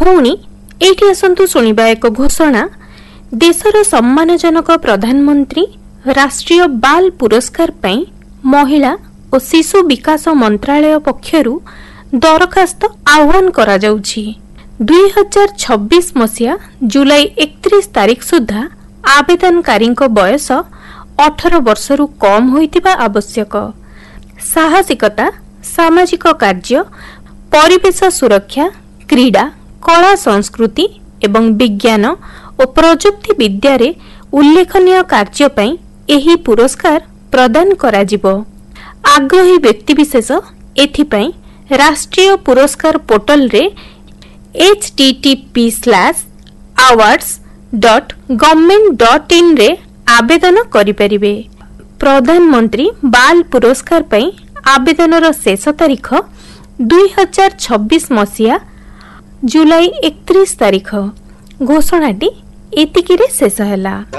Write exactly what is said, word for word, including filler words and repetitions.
भौणी एठी आसंतु सुनिबा एक घोषणा। देशर सम्मानजनक प्रधानमंत्री राष्ट्रीय बाल पुरस्कार पई महिला और शिशु विकास मंत्रालय पक्षरु दरखास्त आह्वान करा जाउछि। दुई हजार छब्बीस मसीहा जुलाई एकतीस तारीख सुधा आवेदनकारी बयस अठारह वर्षरु कम होइतिबा आवश्यक। साहसिकता, सामाजिक कार्य, परिवेश सुरक्षा, क्रीड़ा, कला संस्कृति एवं विज्ञान और प्रजुक्ति विद्या रे उल्लेखनीय कार्य पई एही पुरस्कार प्रदान करा जिवो। आग्रही व्यक्तिविशेष एथिपई राष्ट्रीय पुरस्कार पोर्टल रे H T T P slash awards dot government dot in रे आवेदन करि परिबे। प्रधानमंत्री बाल पुरस्कार पई आवेदनर शेष तारीख दुई हजार छब्बीस मसीहा जुलाई एकतीस तारीख। घोषणाटी एतिकिरे शेष हैला।